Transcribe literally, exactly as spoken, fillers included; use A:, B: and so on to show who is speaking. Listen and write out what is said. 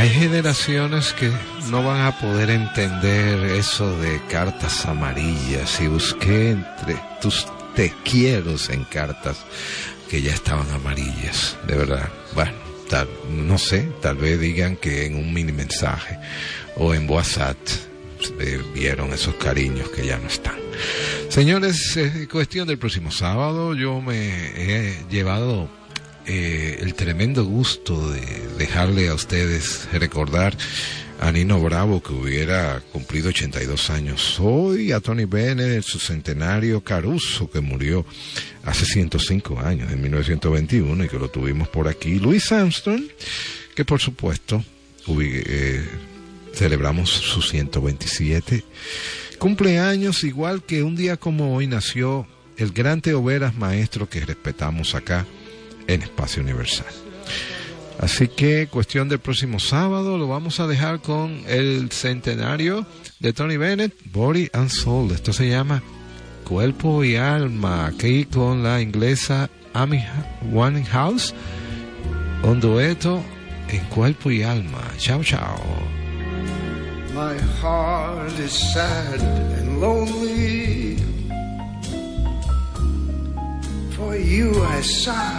A: Hay generaciones que no van a poder entender eso de cartas amarillas, y busqué entre tus te quiero en cartas que ya estaban amarillas, de verdad. Bueno, tal, no sé, tal vez digan que en un mini mensaje o en WhatsApp eh, vieron esos cariños que ya no están. Señores, eh, cuestión del próximo sábado, yo me he llevado eh, el tremendo gusto de dejarle a ustedes recordar a Nino Bravo, que hubiera cumplido ochenta y dos años hoy, a Tony Bennett, su centenario, Caruso, que murió hace ciento cinco años, en mil novecientos veintiuno, y que lo tuvimos por aquí, Louis Armstrong, que por supuesto hubi- eh, celebramos su ciento veintisiete cumpleaños, igual que un día como hoy nació el gran Teo Veras, maestro que respetamos acá en Espacio Universal. Así que, cuestión del próximo sábado, lo vamos a dejar con el centenario de Tony Bennett, Body and Soul. Esto se llama Cuerpo y Alma, aquí con la inglesa Amy Winehouse, un dueto en Cuerpo y Alma. Chao, chao.
B: My heart is sad and lonely. For you I sigh.